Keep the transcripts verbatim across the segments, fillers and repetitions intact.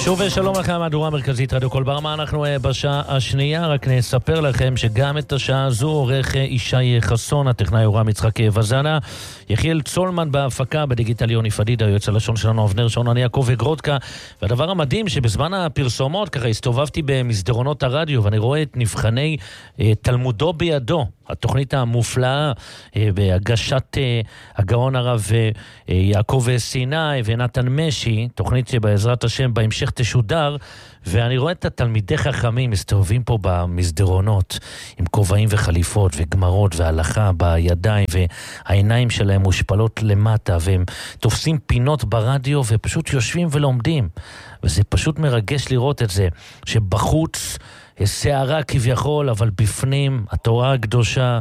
שוב ושלום לכם, מהדורה המרכזית רדיו קול ברמה. אנחנו בשעה השנייה, רק נספר לכם שגם את השעה הזו עורך ישי חסון, הטכנאי יורם יצחק וזנה, יחיאל צולמן בהפקה, בדיגיטל יוני פדידה, יועץ הלשון שלנו אבנר שון, אני יעקב וגרודקה. והדבר המדהים שבזמן הפרסומות ככה הסתובבתי במסדרונות הרדיו ואני רואה את נבחני אה, תלמודו בידו, התוכנית המופלאה אה, בהגשת אה, הגאון הרב אה, יעקב סיני ונתן משי, תוכנית שבעזרת השם בהמשך תשודר, ואני רואה את התלמידי חכמים מסתובבים פה במסדרונות עם כובעים וחליפות וגמרות והלכה בידיים, והעיניים שלהם מושפלות למטה, והם תופסים פינות ברדיו ופשוט יושבים ולומדים, וזה פשוט מרגש לראות את זה, שבחוץ שערה כביכול, אבל בפנים התורה הקדושה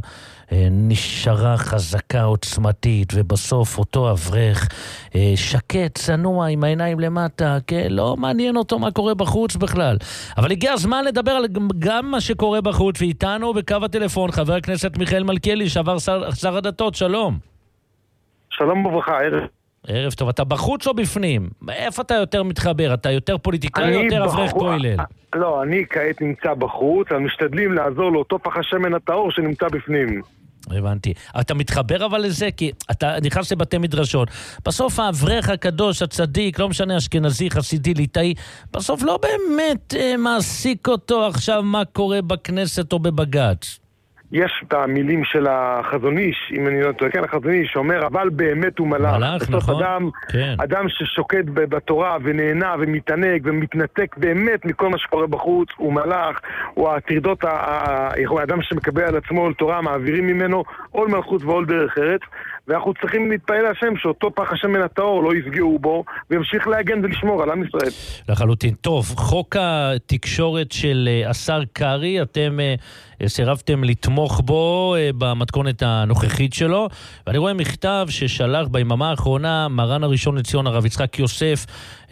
נשארה חזקה עוצמתית, ובסוף אותו אברך שקט, צנוע, עם העיניים למטה, כן? לא מעניין אותו מה קורה בחוץ בכלל. אבל הגיע הזמן לדבר על גם מה שקורה בחוץ, ואיתנו בקו הטלפון חבר הכנסת מיכאל מלכיאלי, שעבר שר, שר הדתות. שלום. שלום וברכה, ערב. ערב טוב. אתה בחוץ או בפנים? איפה אתה יותר מתחבר? אתה יותר פוליטיקאי או יותר אברך כולל? לא, אני כעת נמצא בחוץ, אבל משתדלים לעזור לאותו פח השמן הטהור שנמצא בפנים. הבנתי. אתה מתחבר אבל לזה, כי אתה נכנס לבתי מדרשות. בסוף האברך הקדוש, הצדיק, לא משנה, אשכנזי, חסידי, ליטאי, בסוף לא באמת אה, מעסיק אותו עכשיו מה קורה בכנסת או בבג"ץ. יש את המילים של החזון איש, אם אני לא טועה, כן, החזון איש שאומר, אבל באמת הוא מלאך. מלאך, נכון. אדם, כן. אדם ששוקד בתורה ונהנה ומתענג ומתנתק באמת מכל מה שקורה בחוץ, הוא מלאך, הוא הטרדות, הוא האדם שמקבל על עצמו עול תורה, מעבירים ממנו עול מלכות ועול דרך ארץ, ואנחנו צריכים להתפעל השם שאותו פח השמן הטהור לא יפגעו בו, וימשיך להגן ולשמור על עם ישראל. לחלוטין. טוב, חוק התקשורת של השר קרי, אתם סירבתם לתמוך בו במתכונת הנוכחית שלו, ואני רואה מכתב ששלח ביממה האחרונה מרן הראשון לציון הרב יצחק יוסף,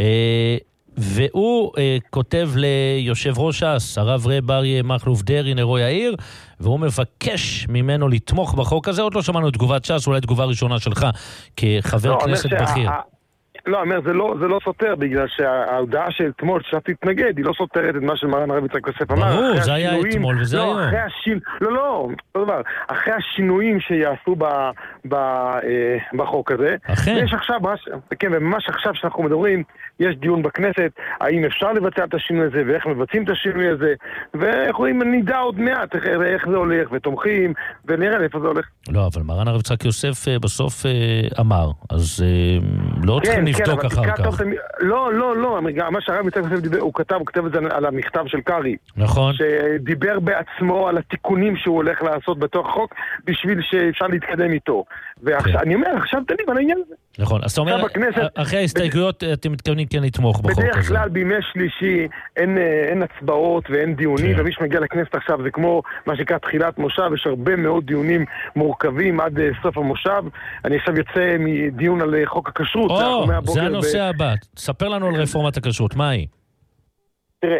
והוא כותב ליושב ראש ש"ס, הרב רב אריה מכלוף דרעי נרו יאיר, והוא מבקש ממנו לתמוך בחוק הזה. עוד לא שמענו את תגובת ש"ס, אולי תגובה ראשונה שלך כחבר כנסת בכיר. לא, אומר, זה לא, זה לא סותר, בגלל שההודעה של אתמול שאת תתנגד, היא לא סותרת את מה שמרן הרב יצחק יוסף אמר. ברור, זה היה אתמול וזה לא, היום. אחרי השינ... לא, לא, לא דבר. אחרי השינויים שיעשו ב... ב... אה, בחוק הזה. אכן. יש עכשיו, כן, וממש עכשיו שאנחנו מדברים, יש דיון בכנסת, האם אפשר לבצע את השינוי הזה, ואיך מבצעים את השינוי הזה, ואיך רואים, נדע עוד מעט איך, איך זה הולך, ותומכים, ונראה איפה זה הולך. לא, אבל מרן הרב יצחק יוסף בסוף אמר, אז לא צריכים לבדוק אחר כך. לא, לא, לא, מה שהרב יצחק יוסף הוא כתב, הוא כתב את זה על המכתב של קרי. נכון. שדיבר בעצמו על התיקונים שהוא הולך לעשות בתוך החוק, בשביל שאפשר להתקדם איתו. ואני אומר, עכשיו תניב על העניין הזה. נכון, אז אתה אומר, אחרי ההסתייגויות אתם מתכוונים כן לתמוך בחוק הזה. בדרך כלל בימי שלישי אין הצבעות ואין דיונים, ומי שמגיע לכנסת עכשיו זה כמו מה שנקרא תחילת מושב, יש הרבה מאוד דיונים מורכבים עד סוף המושב. אני עכשיו יוצא מדיון על חוק הכשרות. או, זה הנושא הבא. ספר לנו על רפורמת הכשרות, מה היא? תראה,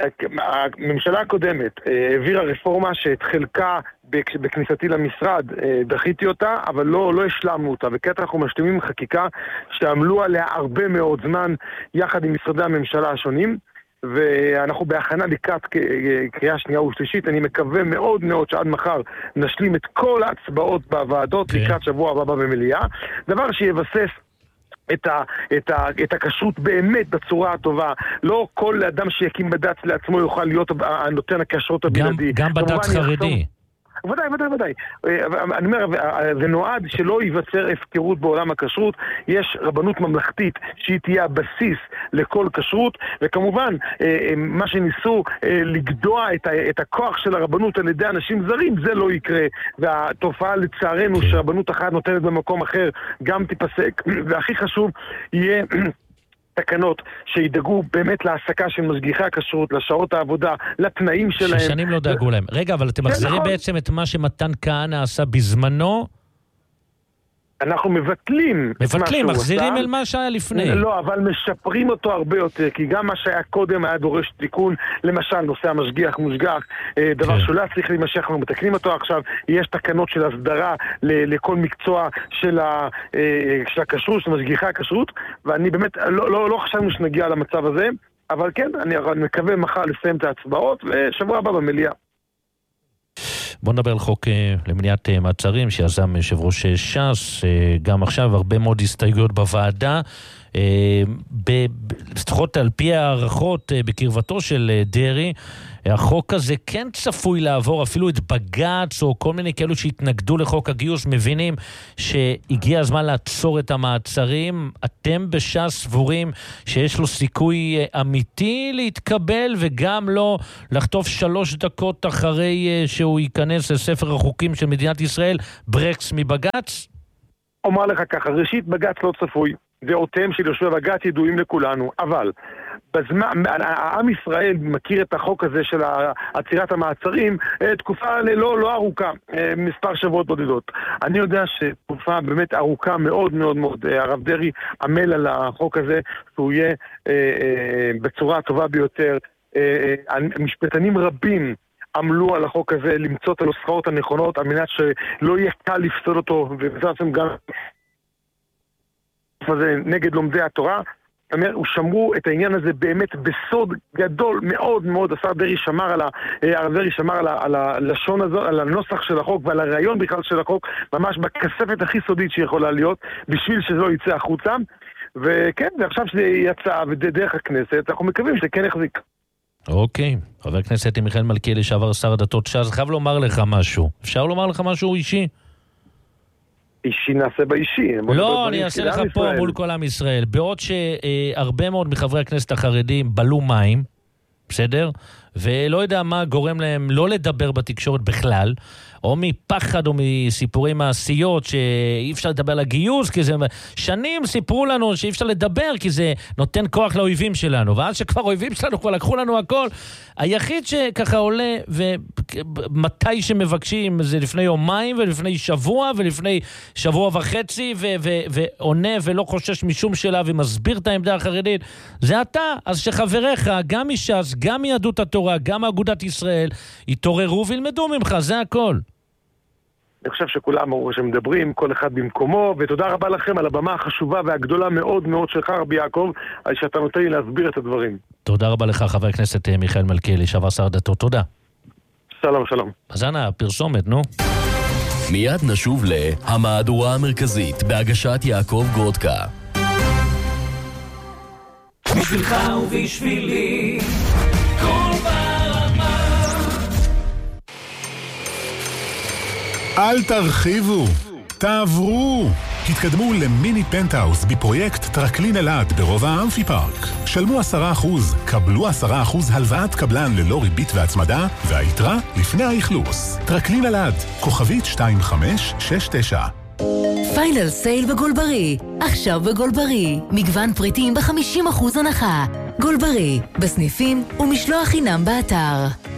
הממשלה הקודמת העבירה רפורמה שאת חלקה בכניסתי למשרד דחיתי אותה, אבל לא, לא השלמנו אותה, וכעת אנחנו משלימים חקיקה שעמלו עליה הרבה מאוד זמן יחד עם משרדי הממשלה השונים, ואנחנו בהכנה לקראת קריאה שנייה ושלישית. אני מקווה מאוד מאוד שעד מחר נשלים את כל ההצבעות בוועדות okay. לקראת שבוע הבא במליאה, דבר שיבסס את ה, את ה, את הכשרות באמת בצורה הטובה. לא כל אדם שיקים בד"ץ לעצמו יוכל להיות הנותן הכשרות הבלעדי. גם, גם בד"ץ חרדי. ודאי, ודאי, ודאי. אני אומר, זה נועד שלא ייווצר הפקרות בעולם הכשרות. יש רבנות ממלכתית שהיא תהיה הבסיס לכל כשרות, וכמובן, מה שניסו לגדוע את הכוח של הרבנות על ידי אנשים זרים, זה לא יקרה. והתופעה לצערנו שרבנות אחת נותנת במקום אחר גם תיפסק, והכי חשוב יהיה תקנות שידאגו באמת להעסקה של משגיחי הכשרות, לשעות העבודה, לתנאים שלהם. ששנים לא דאגו להם. רגע, אבל אתם מחזירים בעצם את מה שמתן כהנא עשה בזמנו? אנחנו מבטלים. מבטלים, מחזירים אל מה שהיה לפני. לא, אבל משפרים אותו הרבה יותר, כי גם מה שהיה קודם היה דורש תיקון, למשל נושא המשגיח מושגח, דבר שלא צריך להימשך, אנחנו מתקנים אותו עכשיו, יש תקנות של הסדרה לכל מקצוע של הכשרות, של משגיחי הכשרות, ואני באמת, לא חשבנו שנגיע למצב הזה, אבל כן, אני מקווה מחר לסיים את ההצבעות, ושבוע הבא במליאה. בוא נדבר על חוק למניעת מעצרים שיזם יושב ראש ש"ס, גם עכשיו הרבה מאוד הסתייגויות בוועדה, לפחות על פי הערכות בקרבתו של דרי, החוק הזה כן צפוי לעבור, אפילו את בג"ץ או כל מיני כאלו שהתנגדו לחוק הגיוס מבינים שהגיע הזמן לעצור את המעצרים. אתם בש"ס סבורים שיש לו סיכוי אמיתי להתקבל וגם לא לחטוף שלוש דקות אחרי שהוא ייכנס לספר החוקים של מדינת ישראל ברקס מבג"ץ? אומר לך ככה, ראשית בג"ץ לא צפוי, דעותיהם של יושבי בג"ץ ידועים לכולנו, אבל בזמן, העם ישראל מכיר את החוק הזה של עצירת המעצרים תקופה לא, לא ארוכה, מספר שבועות בודדות. אני יודע שתקופה באמת ארוכה מאוד מאוד מאוד, הרב דרי עמל על החוק הזה, שהוא יהיה אה, אה, בצורה הטובה ביותר. אה, אה, משפטנים רבים עמלו על החוק הזה למצוא את הנוסחאות הנכונות, על מנת שלא יהיה קל לפסול אותו, ובעצם גם נגד לומדי התורה. הוא שמרו את העניין הזה באמת בסוד גדול מאוד מאוד. השר דרי שמר על ה... הרב דרי שמר על, ה... על הלשון הזו, על הנוסח של החוק ועל הרעיון בכלל של החוק, ממש בכספת הכי סודית שיכולה להיות, בשביל שזה לא יצא החוצה. וכן, ועכשיו שזה יצא ודרך הכנסת, אנחנו מקווים שזה כן יחזיק. אוקיי, חבר הכנסת מיכאל מלכיאלי, לשעבר שר הדתות ש"ס, חייב לומר לך משהו. אפשר לומר לך משהו אישי? אישי נעשה באישי. לא, אני אעשה לך פה מול כל עם ישראל. בעוד שהרבה מאוד מחברי הכנסת החרדים בלו מים, בסדר? ולא יודע מה גורם להם לא לדבר בתקשורת בכלל, או מפחד או מסיפורי מעשיות שאי אפשר לדבר על הגיוס, כי זה שנים סיפרו לנו שאי אפשר לדבר, כי זה נותן כוח לאויבים שלנו, ואז שכבר אויבים שלנו כבר לקחו לנו הכל. היחיד שככה עולה, ומתי שמבקשים, זה לפני יומיים ולפני שבוע ולפני שבוע וחצי, ו- ו- ועונה ולא חושש משום שאלה ומסביר את העמדה החרדית, זה אתה. אז שחבריך, גם מש"ס, גם מיהדות התורה, גם אגודת ישראל, יתעוררו וילמדו ממך, זה הכל. אני חושב שכולם שמדברים, כל אחד במקומו, ותודה רבה לכם על הבמה החשובה והגדולה מאוד מאוד שלך, רבי יעקב, על שאתה נותן לי להסביר את הדברים. תודה רבה לך, חבר הכנסת מיכאל מלכיאלי, לשעבר שר הדתות. תודה. שלום, שלום. אז אנא, פרסומת, נו. מיד נשוב להמהדורה המרכזית, בהגשת יעקב גרודקה. בשבילך ובשבילי כל ברמה. אל תרחיבו, תעברו. התקדמו למיני פנטהאוס בפרויקט טרקלין אלעד ברובע האמפי פארק. שלמו עשרה אחוז, קבלו עשרה אחוז הלוואת קבלן ללא ריבית והצמדה, והיתרה לפני האכלוס. טרקלין אלעד, כוכבית שתיים חמש שש תשע. פיינל סייל בגולברי. עכשיו בגולברי. מגוון פריטים ב-חמישים אחוז הנחה. גולברי, בסניפים ומשלוח חינם באתר.